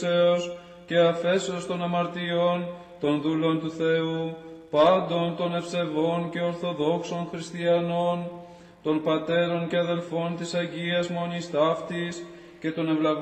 και αφέσεως των αμαρτιών των δούλων του Θεού, πάντων των ευσεβών και ορθοδόξων χριστιανών, των πατέρων και αδελφών της Αγίας Μονής Ταύτης και των ευλαβών